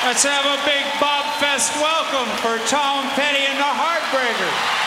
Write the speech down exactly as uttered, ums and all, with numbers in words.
Let's have a big Bob Fest welcome for Tom Petty and the Heartbreakers.